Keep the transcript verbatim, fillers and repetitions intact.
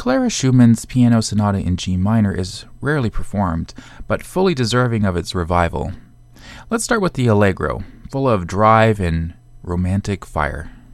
Clara Schumann's Piano Sonata in G minor is rarely performed, but fully deserving of its revival. Let's start with the Allegro, full of drive and romantic fire.